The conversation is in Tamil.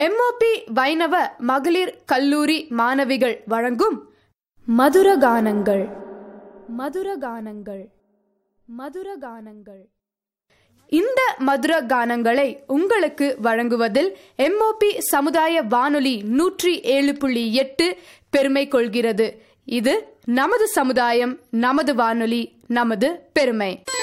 எம்ஓபி வைணவ மகளிர் கல்லூரி மாணவிகள் வழங்கும் மதுரகானங்கள் மதுரகானங்கள் மதுரகானங்கள். இந்த மதுர கானங்களை உங்களுக்கு வழங்குவதில் எம்ஓபி சமுதாய வானொலி 107.8 பெருமை கொள்கிறது. இது நமது சமுதாயம், நமது வானொலி, நமது பெருமை.